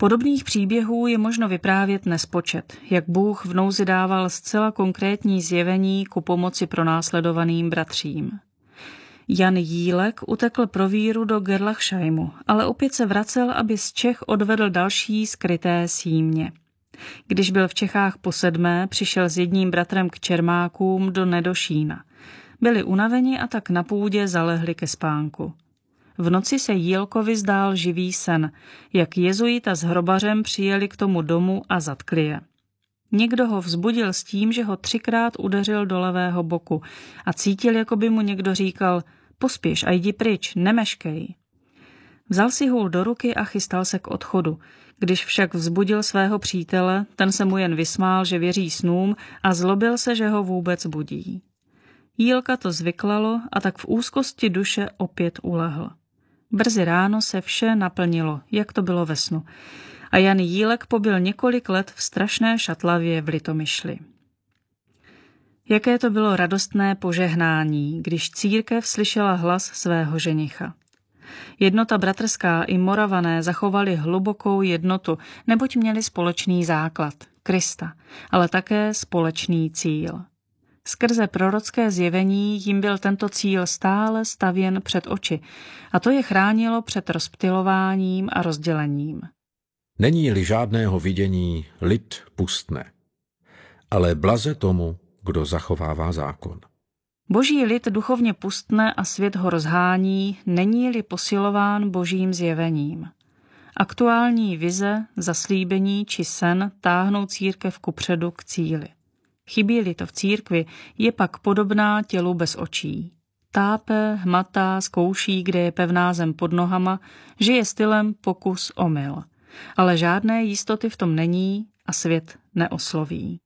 Podobných příběhů je možno vyprávět nespočet, jak Bůh v nouzi dával zcela konkrétní zjevení ku pomoci pronásledovaným bratřím. Jan Jílek utekl pro víru do Gerlachsheimu, ale opět se vracel, aby z Čech odvedl další skryté símě. Když byl v Čechách po 7., přišel s jedním bratrem k Čermákům do Nedošína. Byli unaveni a tak na půdě zalehli ke spánku. V noci se Jílkovi zdál živý sen, jak jezuita s hrobařem přijeli k tomu domu a zatkli je. Někdo ho vzbudil s tím, že ho 3krát udeřil do levého boku a cítil, jako by mu někdo říkal: pospěš a jdi pryč, nemeškej. Vzal si hůl do ruky a chystal se k odchodu. Když však vzbudil svého přítele, ten se mu jen vysmál, že věří snům, a zlobil se, že ho vůbec budí. Jílka to zvyklalo a tak v úzkosti duše opět ulehl. Brzy ráno se vše naplnilo, jak to bylo ve snu. A Jan Jílek pobyl několik let v strašné šatlavě v Litomyšli. Jaké to bylo radostné požehnání, když církev slyšela hlas svého ženicha. Jednota bratrská i Moravané zachovali hlubokou jednotu, neboť měli společný základ, Krista, ale také společný cíl. Skrze prorocké zjevení jim byl tento cíl stále stavěn před oči a to je chránilo před rozptylováním a rozdělením. Není-li žádného vidění, lid pustne, ale blaze tomu, kdo zachovává zákon. Boží lid duchovně pustne a svět ho rozhání, není-li posilován božím zjevením. Aktuální vize, zaslíbení či sen táhnou církev kupředu k cíli. Chybí-li to v církvi, je pak podobná tělu bez očí. Tápe, hmatá, zkouší, kde je pevná zem pod nohama, žije stylem pokus omyl. Ale žádné jistoty v tom není a svět neosloví.